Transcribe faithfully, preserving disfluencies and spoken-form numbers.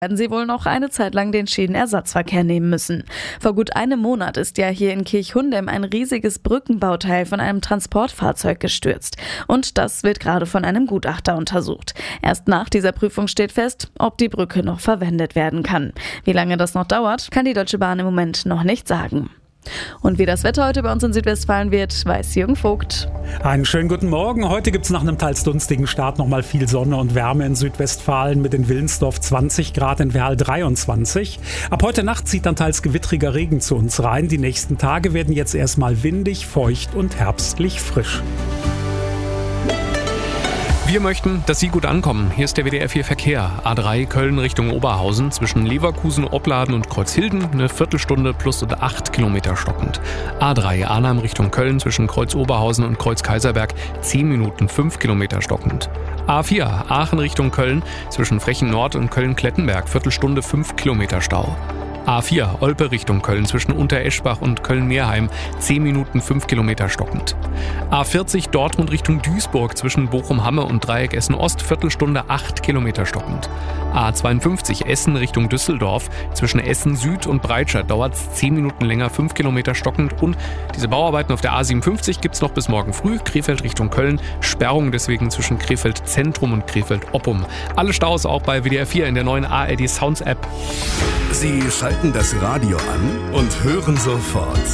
werden sie wohl noch eine Zeit lang den Schienenersatzverkehr nehmen müssen. Vor gut einem Monat ist ja hier in Kirchhundem ein riesiges Brückenbauteil von einem Transportfahrzeug gestürzt. Und das wird gerade von einem Gutachter untersucht. Erst nach dieser Prüfung steht fest, ob die Brücke noch verwendet werden kann. Wie lange das noch dauert, kann die Deutsche Bahn im Moment noch nicht sagen. Und wie das Wetter heute bei uns in Südwestfalen wird, weiß Jürgen Vogt. Einen schönen guten Morgen. Heute gibt es nach einem teils dunstigen Start nochmal viel Sonne und Wärme in Südwestfalen mit in Willensdorf zwanzig Grad, in Werl dreiundzwanzig. Ab heute Nacht zieht dann teils gewittriger Regen zu uns rein. Die nächsten Tage werden jetzt erstmal windig, feucht und herbstlich frisch. Wir möchten, dass Sie gut ankommen. Hier ist der W D R vier Verkehr. A drei Köln Richtung Oberhausen zwischen Leverkusen, Opladen und Kreuzhilden eine Viertelstunde plus acht Kilometer stockend. A drei Arnhem Richtung Köln zwischen Kreuz Oberhausen und Kreuz Kaiserberg zehn Minuten fünf Kilometer stockend. A vier Aachen Richtung Köln zwischen Frechen Nord und Köln-Klettenberg Viertelstunde fünf Kilometer Stau. A vier Olpe Richtung Köln zwischen Untereschbach und Köln-Meerheim zehn Minuten fünf Kilometer stockend. A vierzig Dortmund Richtung Duisburg zwischen Bochum-Hamme und Dreieck Essen-Ost Viertelstunde acht Kilometer stockend. A zweiundfünfzig Essen Richtung Düsseldorf zwischen Essen Süd und Breitscheid dauert es zehn Minuten länger, fünf Kilometer stockend. Und diese Bauarbeiten auf der A siebenundfünfzig gibt es noch bis morgen früh. Krefeld Richtung Köln, Sperrung deswegen zwischen Krefeld Zentrum und Krefeld Oppum. Alle Staus auch bei W D R vier in der neuen A R D Sounds App. Sie schalten das Radio an und hören sofort